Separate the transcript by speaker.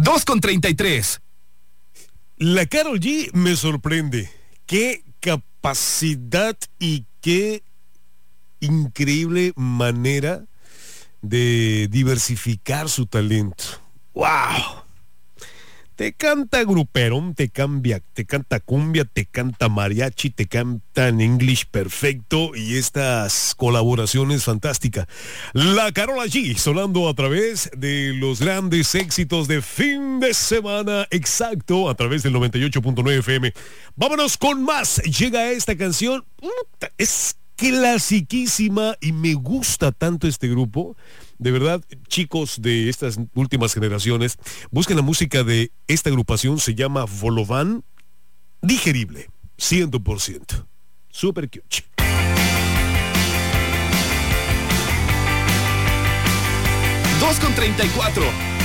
Speaker 1: 2:33.
Speaker 2: La Karol G me sorprende. Qué capacidad y qué increíble manera de diversificar su talento. ¡Wow! Te canta gruperón, te canta cumbia, te canta mariachi, te canta en English perfecto y estas colaboraciones fantásticas. La Carola G sonando a través de los grandes éxitos de fin de semana, exacto, a través del 98.9 FM. Vámonos con más. Llega esta canción, es clasiquísima y me gusta tanto este grupo. De verdad, chicos de estas últimas generaciones, busquen la música de esta agrupación, se llama Volovan, digerible, 100%. Super cute.
Speaker 1: 2:34.